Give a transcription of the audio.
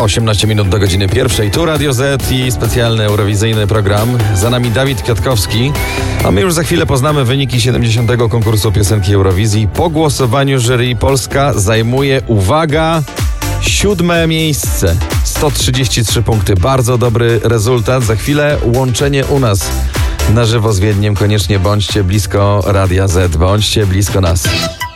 18 minut do godziny 1. Tu Radio Z i specjalny eurowizyjny program. Za nami Dawid Kwiatkowski. A my już za chwilę poznamy wyniki 70. konkursu piosenki Eurowizji. Po głosowaniu jury Polska zajmuje, uwaga, 7. miejsce. 133 punkty. Bardzo dobry rezultat. Za chwilę łączenie u nas na żywo z Wiedniem. Koniecznie bądźcie blisko Radia Z. Bądźcie blisko nas.